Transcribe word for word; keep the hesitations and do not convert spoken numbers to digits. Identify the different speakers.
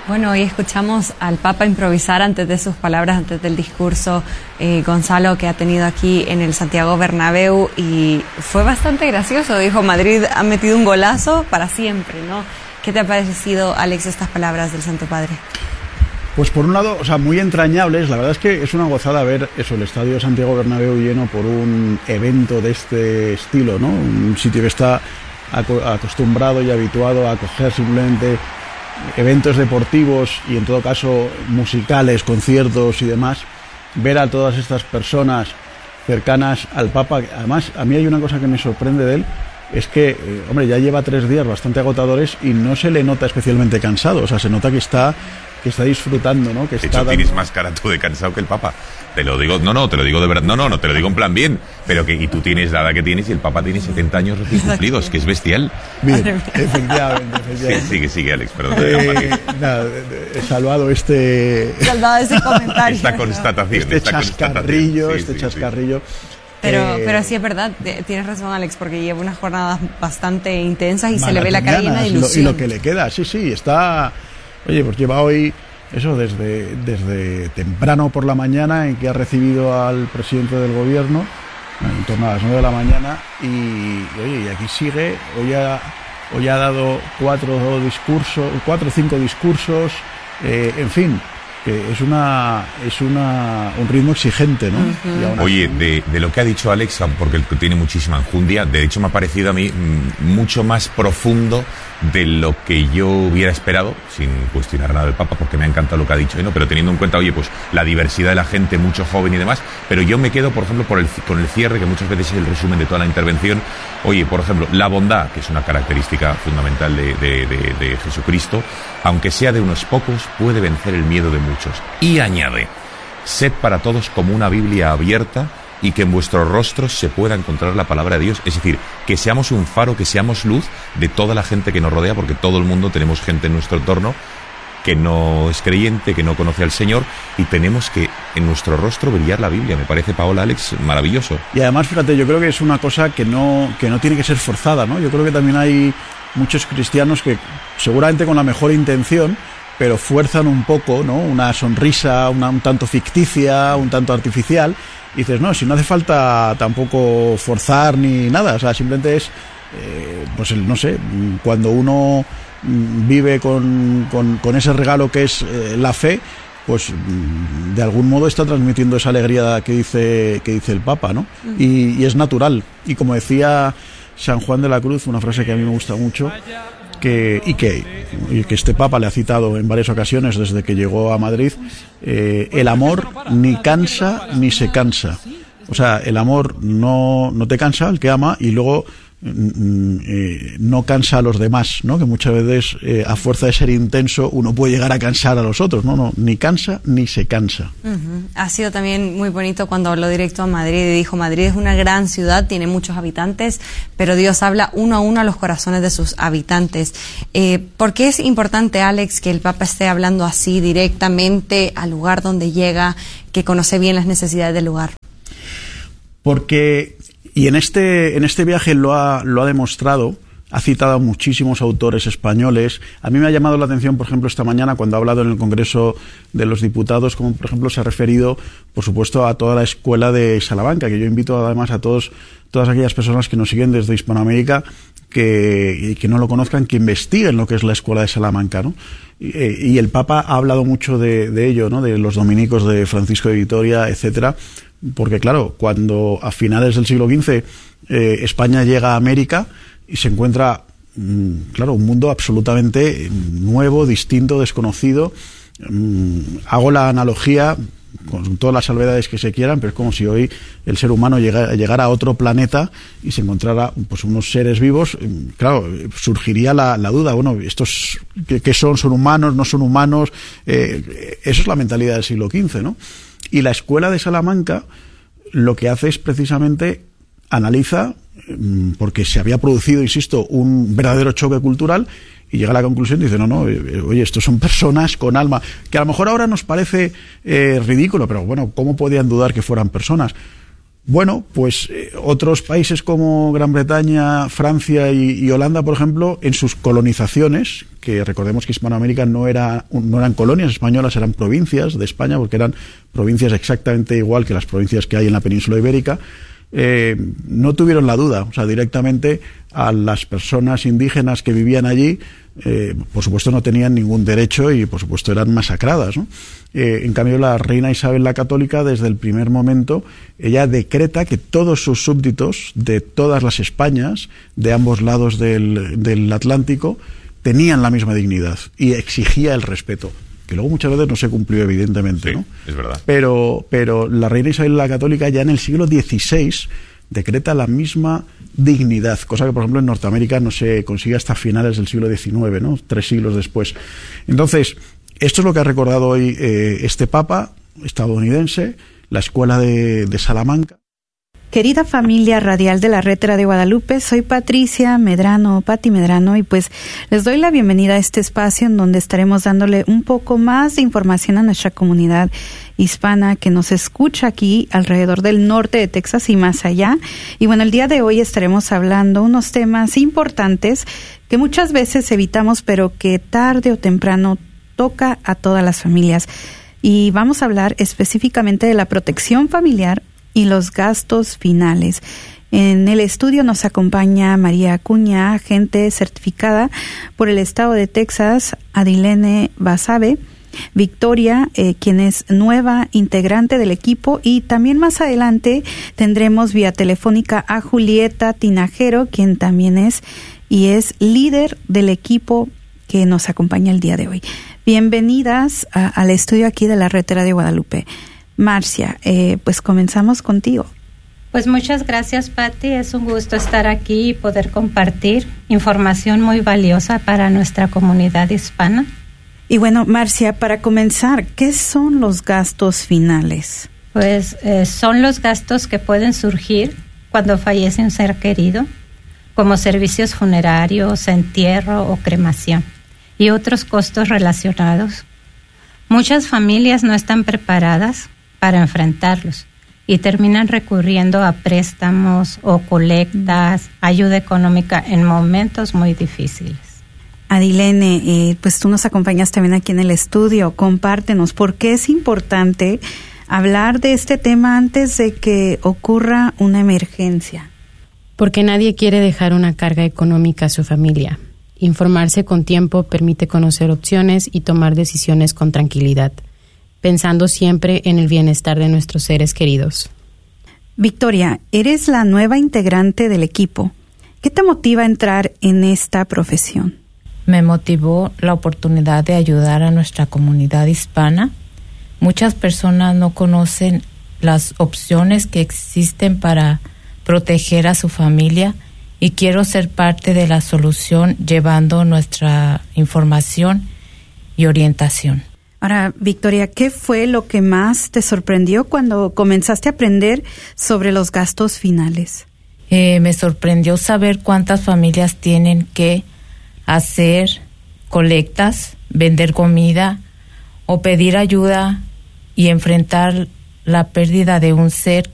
Speaker 1: Bueno, hoy escuchamos al Papa improvisar antes de sus palabras, antes del discurso, eh, Gonzalo, que ha tenido aquí en el Santiago Bernabéu, y fue bastante gracioso. Dijo, Madrid ha metido un golazo para siempre, ¿no? ¿Qué te ha parecido, Alex, estas palabras del Santo Padre?
Speaker 2: Pues por un lado, o sea, muy entrañables. La verdad es que es una gozada ver eso, el Estadio de Santiago Bernabéu lleno por un evento de este estilo, ¿no? Un sitio que está acostumbrado y habituado a acoger simplemente eventos deportivos y en todo caso musicales, conciertos y demás. Ver a todas estas personas cercanas al Papa. Además, a mí hay una cosa que me sorprende de él, es que, eh, hombre, ya lleva tres días bastante agotadores y no se le nota especialmente cansado. O sea, se nota que está que está disfrutando, ¿no? Que
Speaker 3: de
Speaker 2: está
Speaker 3: hecho,
Speaker 2: dando...
Speaker 3: tienes más cara tú de cansado que el Papa. Te lo digo, no, no, te lo digo de verdad. No, no, no, te lo digo en plan bien. Pero que y tú tienes la edad que tienes y el Papa tiene setenta años recién cumplidos, que es bestial.
Speaker 2: Bien, efectivamente, efectivamente.
Speaker 3: Sí, sigue, sigue, Alex, perdón.
Speaker 2: Eh, nada, he salvado este...
Speaker 1: Salvado ese comentario.
Speaker 3: Esta constatación.
Speaker 2: Este
Speaker 3: esta
Speaker 2: chascarrillo,
Speaker 3: constatación. Sí,
Speaker 2: este
Speaker 3: sí,
Speaker 2: chascarrillo.
Speaker 3: Sí.
Speaker 1: Pero,
Speaker 2: eh,
Speaker 1: pero sí es verdad, tienes razón, Alex, porque lleva unas jornadas bastante intensas y se le ve la cara llena de ilusión.
Speaker 2: Y lo que le queda, sí, sí, está... Oye, pues lleva hoy... Eso desde, desde temprano por la mañana, en que ha recibido al presidente del gobierno, en torno a las nueve de la mañana, y, y oye, y aquí sigue. Hoy ha, hoy ha dado cuatro discursos, cuatro o cinco discursos, eh, en fin, que es una es una un ritmo exigente, ¿no?
Speaker 1: Uh-huh.
Speaker 3: Oye, de, de lo que ha dicho Alex, porque tiene muchísima enjundia, de hecho me ha parecido a mí mucho más profundo de lo que yo hubiera esperado, sin cuestionar nada del Papa, porque me ha encantado lo que ha dicho, ¿no? Pero teniendo en cuenta, oye, pues la diversidad de la gente, mucho joven y demás, pero yo me quedo, por ejemplo, por el, con el cierre, que muchas veces es el resumen de toda la intervención. Oye, por ejemplo, la bondad, que es una característica fundamental de, de, de, de Jesucristo, aunque sea de unos pocos, puede vencer el miedo de muchos. Y añade, sed para todos como una Biblia abierta, y que en vuestros rostros se pueda encontrar la palabra de Dios. Es decir, que seamos un faro, que seamos luz de toda la gente que nos rodea, porque todo el mundo tenemos gente en nuestro entorno que no es creyente, que no conoce al Señor, y tenemos que en nuestro rostro brillar la Biblia. Me parece, Paola, Alex, maravilloso.
Speaker 2: Y además, fíjate, yo creo que es una cosa que no, que no tiene que ser forzada, ¿no? Yo creo que también hay muchos cristianos que, seguramente con la mejor intención, pero fuerzan un poco, ¿no? Una sonrisa, una, un tanto ficticia, un tanto artificial. Y dices, no, si no hace falta tampoco forzar ni nada, o sea, simplemente es, eh, pues el, no sé, cuando uno vive con, con, con ese regalo que es eh, la fe, pues de algún modo está transmitiendo esa alegría que dice, que dice el Papa, ¿no? Uh-huh. Y, y es natural. Y como decía San Juan de la Cruz, una frase que a mí me gusta mucho, que y que, y que este Papa le ha citado en varias ocasiones desde que llegó a Madrid, eh, el amor ni cansa ni se cansa. O sea, el amor no, no te cansa, el que ama, y luego eh, no cansa a los demás, ¿no? Que muchas veces eh, a fuerza de ser intenso uno puede llegar a cansar a los otros, no, no, ni cansa ni se cansa.
Speaker 1: Uh-huh. Ha sido también muy bonito cuando habló directo a Madrid y dijo, Madrid es una gran ciudad, tiene muchos habitantes, pero Dios habla uno a uno a los corazones de sus habitantes. Eh, ¿por qué es importante, Alex, que el Papa esté hablando así directamente al lugar donde llega, que conoce bien las necesidades del lugar?
Speaker 2: Porque Y en este, en este viaje lo ha, lo ha demostrado, ha citado a muchísimos autores españoles. A mí me ha llamado la atención, por ejemplo, esta mañana cuando ha hablado en el Congreso de los Diputados, como por ejemplo se ha referido, por supuesto, a toda la escuela de Salamanca, que yo invito además a todos, todas aquellas personas que nos siguen desde Hispanoamérica, que, que no lo conozcan, que investiguen lo que es la escuela de Salamanca, ¿no? Y, y el Papa ha hablado mucho de, de ello, ¿no? De los dominicos de Francisco de Vitoria, etcétera. Porque claro, cuando a finales del siglo quince eh, España llega a América y se encuentra, mmm, claro, un mundo absolutamente nuevo, distinto, desconocido. Mm, hago la analogía con todas las salvedades que se quieran, pero es como si hoy el ser humano llegara, llegara a otro planeta y se encontrara pues unos seres vivos. Claro, surgiría la, la duda, bueno, estos ¿qué son? ¿Son humanos? ¿No son humanos? Eh, eso es la mentalidad del siglo quince, ¿no? Y la escuela de Salamanca lo que hace es precisamente analiza, porque se había producido, insisto, un verdadero choque cultural, y llega a la conclusión y dice, no, no, oye, estos son personas con alma, que a lo mejor ahora nos parece eh, ridículo, pero bueno, ¿cómo podían dudar que fueran personas? Bueno, pues eh, otros países como Gran Bretaña, Francia y, y Holanda, por ejemplo, en sus colonizaciones, que recordemos que Hispanoamérica no era no eran colonias españolas, eran provincias de España, porque eran provincias exactamente igual que las provincias que hay en la península ibérica, eh, no tuvieron la duda, o sea, directamente a las personas indígenas que vivían allí, eh, por supuesto no tenían ningún derecho y por supuesto eran masacradas, ¿no? Eh, en cambio, la reina Isabel la Católica, desde el primer momento, ella decreta que todos sus súbditos de todas las Españas, de ambos lados del, del Atlántico, tenían la misma dignidad y exigía el respeto, que luego muchas veces no se cumplió, evidentemente,
Speaker 3: sí,
Speaker 2: ¿no?
Speaker 3: Es verdad.
Speaker 2: Pero, pero la reina Isabel la Católica ya en el siglo dieciséis decreta la misma dignidad, cosa que por ejemplo en Norteamérica no se consigue hasta finales del siglo diecinueve, ¿no? Tres siglos después. Entonces, esto es lo que ha recordado hoy eh, este Papa estadounidense, la escuela de, de Salamanca.
Speaker 4: Querida familia radial de la Red de Guadalupe, soy Patricia Medrano, Pati Medrano, y pues les doy la bienvenida a este espacio en donde estaremos dándole un poco más de información a nuestra comunidad hispana que nos escucha aquí alrededor del norte de Texas y más allá. Y bueno, el día de hoy estaremos hablando unos temas importantes que muchas veces evitamos, pero que tarde o temprano toca a todas las familias. Y vamos a hablar específicamente de la protección familiar y los gastos finales. En el estudio nos acompaña María Acuña, agente certificada por el estado de Texas, Adilene Basabe, Victoria, eh, quien es nueva integrante del equipo, y también más adelante tendremos vía telefónica a Julieta Tinajero, quien también es y es líder del equipo que nos acompaña el día de hoy. Bienvenidas a, al estudio aquí de la Red de Guadalupe. Marcia, eh, pues comenzamos contigo.
Speaker 5: Pues muchas gracias, Patti. Es un gusto estar aquí y poder compartir información muy valiosa para nuestra comunidad hispana.
Speaker 4: Y bueno, Marcia, para comenzar, ¿qué son los gastos finales?
Speaker 5: Pues eh, son los gastos que pueden surgir cuando fallece un ser querido, como servicios funerarios, entierro o cremación, y otros costos relacionados. Muchas familias no están preparadas para enfrentarlos y terminan recurriendo a préstamos o colectas, ayuda económica en momentos muy difíciles.
Speaker 4: Adilene, eh, pues tú nos acompañas también aquí en el estudio. Compártenos por qué es importante hablar de este tema antes de que ocurra una emergencia.
Speaker 6: Porque nadie quiere dejar una carga económica a su familia. Informarse con tiempo permite conocer opciones y tomar decisiones con tranquilidad, pensando siempre en el bienestar de nuestros seres queridos.
Speaker 4: Victoria, eres la nueva integrante del equipo. ¿Qué te motiva a entrar en esta profesión?
Speaker 7: Me motivó la oportunidad de ayudar a nuestra comunidad hispana. Muchas personas no conocen las opciones que existen para proteger a su familia y quiero ser parte de la solución llevando nuestra información y orientación.
Speaker 4: Ahora, Victoria, ¿qué fue lo que más te sorprendió cuando comenzaste a aprender sobre los gastos finales?
Speaker 7: Eh, me sorprendió saber cuántas familias tienen que hacer colectas, vender comida o pedir ayuda y enfrentar la pérdida de un ser